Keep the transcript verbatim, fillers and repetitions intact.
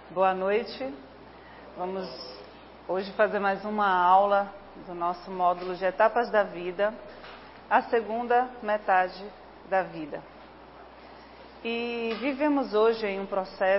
Boa noite. Vamos hoje fazer mais uma aula do nosso módulo de etapas da vida, a segunda metade da vida. E vivemos hoje em um processo